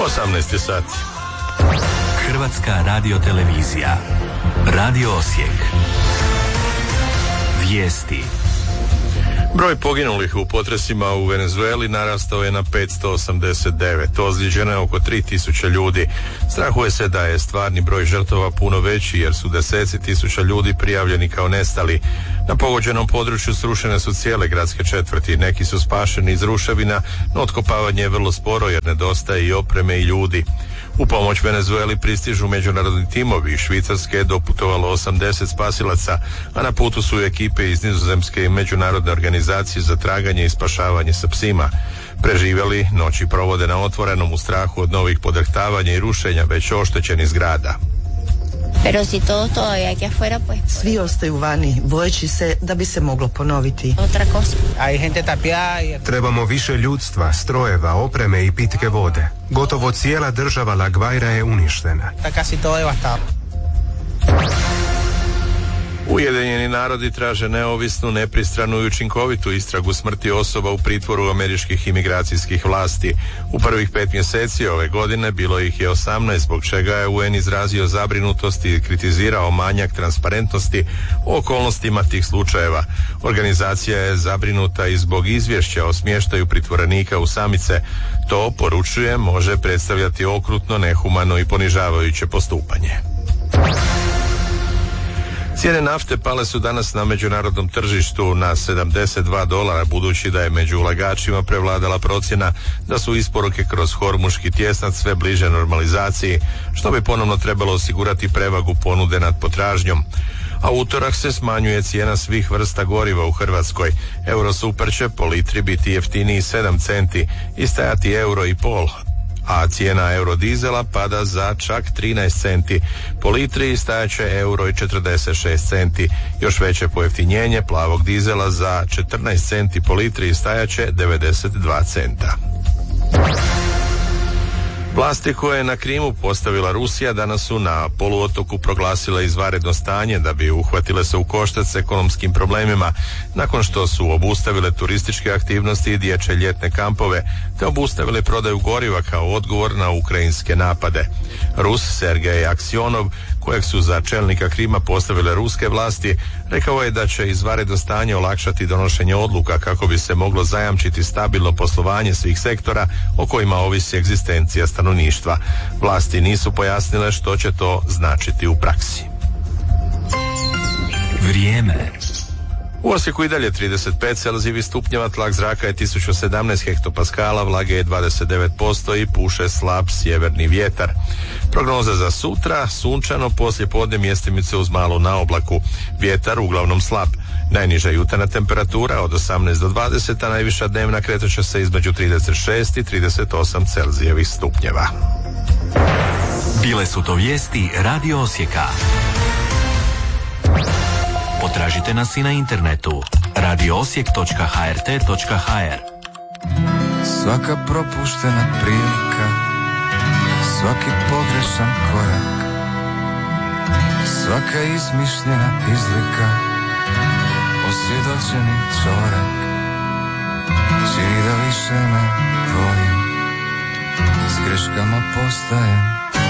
18 sati. Hrvatska radiotelevizija. Radio Osijek. Vijesti. Broj poginulih u potresima u Venezueli narastao je na 589. Ozlijeđeno je oko 3000 ljudi. Strahuje se da je stvarni broj žrtava puno veći jer su deseci tisuća ljudi prijavljeni kao nestali. Na pogođenom području srušene su cijele gradske četvrti. Neki su spašeni iz ruševina, no otkopavanje je vrlo sporo jer nedostaje i opreme i ljudi. U pomoć Venezueli pristižu međunarodni timovi. Iz Švicarske je doputovalo 80 spasilaca, a na putu su ekipe iz Nizozemske i međunarodne organizacije za traganje i spašavanje sa psima. Preživjeli noći provode na otvorenom u strahu od novih podrhtavanja i rušenja već oštećenih zgrada. Pero si todos todavía aquí afuera, pues... Svi ostaju vani, bojeći se da bi se moglo ponoviti. Otra cosa. Hay gente tapiada y... Trebamo više ljudstva, strojeva, opreme i pitke vode. Gotovo cijela država La Guaira je uništena. Está casi todo devastado. Ujedinjeni narodi traže neovisnu, nepristranu i učinkovitu istragu smrti osoba u pritvoru američkih imigracijskih vlasti. U prvih 5 mjeseci ove godine bilo ih je 18, zbog čega je UN izrazio zabrinutost i kritizirao manjak transparentnosti o okolnostima tih slučajeva. Organizacija je zabrinuta i zbog izvješća o smještaju pritvorenika u samice. To, poručuje, može predstavljati okrutno, nehumano i ponižavajuće postupanje. Cijene nafte pale su danas na međunarodnom tržištu na $72, budući da je među ulagačima prevladala procjena da su isporuke kroz Hormuški tjesnac sve bliže normalizaciji, što bi ponovno trebalo osigurati prevagu ponude nad potražnjom. A utorak se smanjuje cijena svih vrsta goriva u Hrvatskoj. Eurosuper će po litri biti jeftiniji 7 centi i stajati €1,5, a cijena eurodizela pada za čak 13 centi. Po litri stajaće €1,46 centi. Još veće pojeftinjenje plavog dizela za 14 centi po litri stajaće 92 centa. Vlasti koje je na Krimu postavila Rusija danas su na poluotoku proglasile izvanredno stanje da bi uhvatile se u koštac s ekonomskim problemima nakon što su obustavile turističke aktivnosti i dječje ljetne kampove te obustavile prodaju goriva kao odgovor na ukrajinske napade. Rus Sergej Aksionov, kojeg su za čelnika Krima postavile ruske vlasti, rekao je da će izvanredno stanje olakšati donošenje odluka kako bi se moglo zajamčiti stabilno poslovanje svih sektora o kojima ovisi egzistencija stanovništva. Vlasti nisu pojasnile što će to značiti u praksi. Vrijeme. U Osijeku i dalje 35 celzijevih stupnjeva, tlak zraka je 1017 hektopaskala, vlage je 29% i puše slab sjeverni vjetar. Prognoza za sutra: sunčano, poslije podne mjestimice uz malu naoblaku, vjetar uglavnom slab. Najniža jutarnja temperatura od 18 do 20, a najviša dnevna kretat će se između 36 i 38 celzijevih stupnjeva. Bile su to vijesti Radio Osijeka. Potražite nas i na internetu radioosijek.hrt.hr. Svaka propuštena prilika, svaki pogrešan korak, svaka izmišljena izlika, osvjedočeni čorak, čini da više ne volim, s greškama postajem